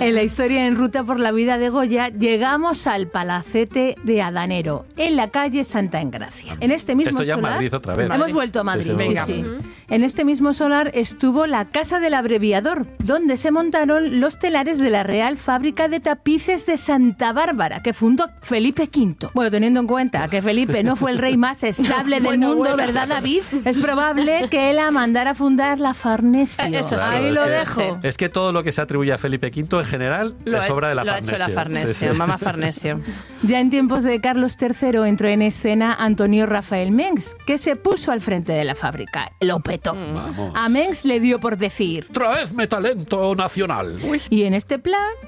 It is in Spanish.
En la historia En ruta por la vida de Goya llegamos al Palacete de Adanero, en la calle Santa Engracia. En este mismo Esto ya solar... Madrid otra vez. Hemos vuelto a Madrid, Sí. En este mismo solar estuvo la Casa del Abreviador, donde se montaron los telares de la Real Fábrica de Tapices de Santa Bárbara, que fundó Felipe V. Bueno, teniendo en cuenta que Felipe no fue el rey más estable del mundo, ¿verdad, David? Es probable que él la mandara a fundar la Farnesio. Eso sí. Ahí lo dejo. Es que todo lo que se atribuye a Felipe V en general es obra de la Farnesio. Lo ha hecho la Farnesio, mamá Farnesio. Ya en tiempos de Carlos III entró en escena Antonio Rafael Mengs, que se puso al frente de la fábrica. Lo petó. Vamos. A Mengs le dio por decir: Traedme talento nacional. y en este plan